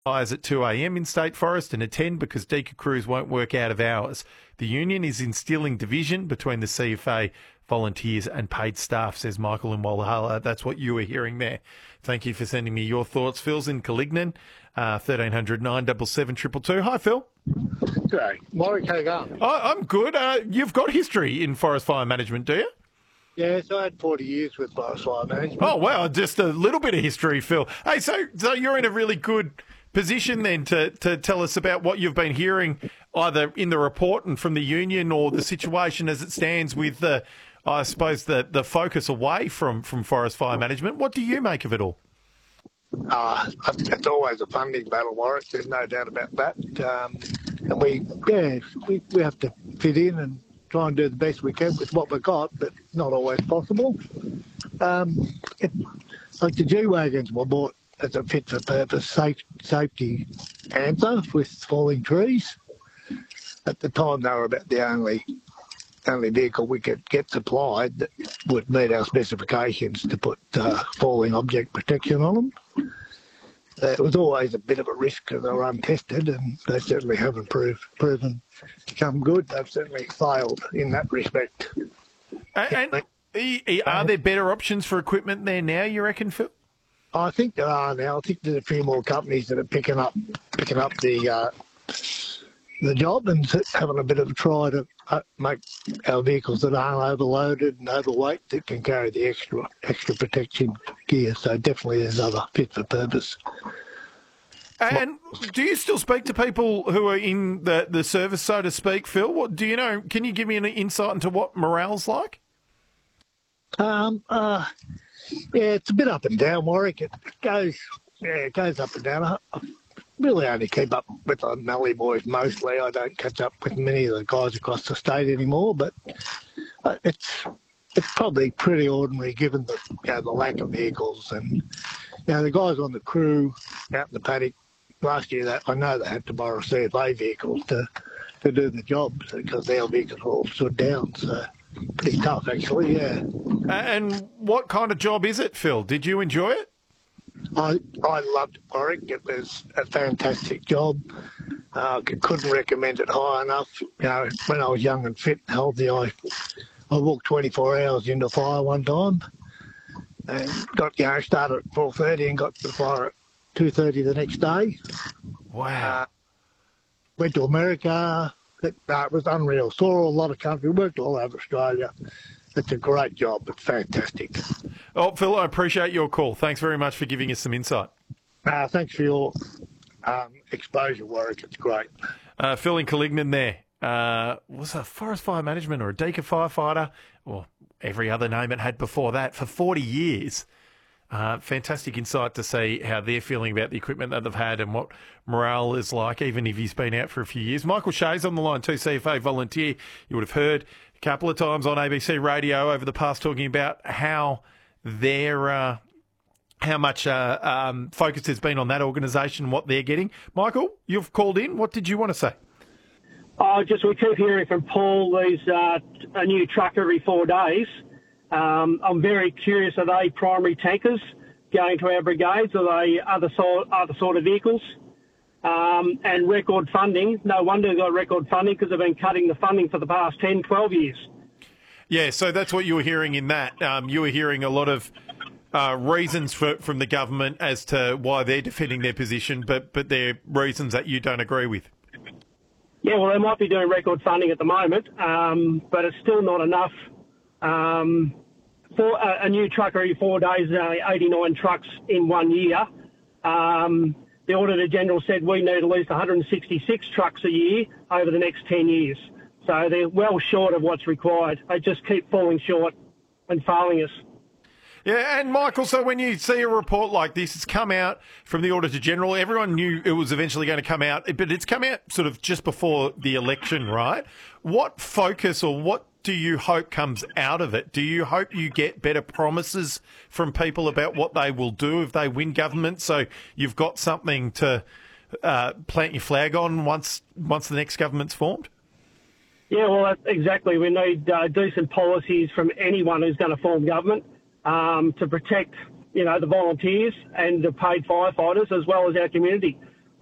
fires at 2 a.m. in State Forest and attend because Deca crews won't work out of hours. The union is instilling division between the CFA volunteers and paid staff, says Michael in Walhalla. That's what you were hearing there. Thank you for sending me your thoughts. Phil's in Calignan, 1300 977 222. Hi, Phil. G'day. Warwick, how you going? I'm good. You've got history in forest fire management, do you? Yes, I had 40 years with forest fire management. Oh, wow, just a little bit of history, Phil. Hey, so you're in a really good position then to tell us about what you've been hearing either in the report and from the union or the situation as it stands with the, I suppose, the focus away from forest fire management. What do you make of it all? It's always a funding battle, Warwick. There's no doubt about that. And we have to fit in and try and do the best we can with what we've got, but not always possible. Like the G-Wagons were bought as a fit-for-purpose safety answer with falling trees. At the time, they were about the only vehicle we could get supplied that would meet our specifications to put falling object protection on them. It was always a bit of a risk because they were untested, and they certainly haven't proven to come good. They've certainly failed in that respect. And are there better options for equipment there now, you reckon, Phil? I think there are now. I think there's a few more companies that are picking up the job and having a bit of a try to make our vehicles that aren't overloaded and overweight that can carry the extra protection gear. So definitely there's other fit for purpose. And do you still speak to people who are in the service, so to speak, Phil? What do you know? Can you give me an insight into what morale's like? Yeah, it's a bit up and down, Warwick. It goes up and down. I really only keep up with the Mallee boys mostly. I don't catch up with many of the guys across the state anymore, but it's probably pretty ordinary given the lack of vehicles and the guys on the crew out in the paddock last year. That I know they had to borrow CFA vehicles to do the job because their vehicles were all stood down. So pretty tough, actually. Yeah. And what kind of job is it, Phil? Did you enjoy it? I loved Warwick. It was a fantastic job. Couldn't recommend it high enough. When I was young and fit and healthy, I walked 24 hours into fire one time and started at 4:30 and got to the fire at 2:30 the next day. Wow. Went to America. It was unreal. Saw a lot of country. Worked all over Australia. It's a great job. It's fantastic. Oh, Phil, I appreciate your call. Thanks very much for giving us some insight. Thanks for your exposure, Warwick. It's great. Phil in Calignan there. Was a forest fire management or a Deca firefighter or every other name it had before that for 40 years. Fantastic insight to see how they're feeling about the equipment that they've had and what morale is like, even if he's been out for a few years. Michael Shea's on the line too, CFA volunteer. You would have heard a couple of times on ABC Radio over the past talking about how how much focus has been on that organisation and what they're getting. Michael, you've called in. What did you want to say? We keep hearing from Paul there's a new truck every 4 days. I'm very curious, are they primary tankers going to our brigades? Are they other sort of vehicles? And record funding. No wonder they've got record funding because they've been cutting the funding for the past 10, 12 years. Yeah, so that's what you were hearing in that. You were hearing a lot of reasons from the government as to why they're defending their position, but they're reasons that you don't agree with. Yeah, well, they might be doing record funding at the moment, but it's still not enough. For a new truck every 4 days, 89 trucks in 1 year. The Auditor General said we need at least 166 trucks a year over the next 10 years. So they're well short of what's required. They just keep falling short and failing us. Yeah, and Michael, so when you see a report like this, it's come out from the Auditor General. Everyone knew it was eventually going to come out, but it's come out sort of just before the election, right? What focus or what do you hope comes out of it? Do you hope you get better promises from people about what they will do if they win government, so you've got something to plant your flag on once the next government's formed? Yeah, well, exactly. We need decent policies from anyone who's going to form government to protect, the volunteers and the paid firefighters as well as our community.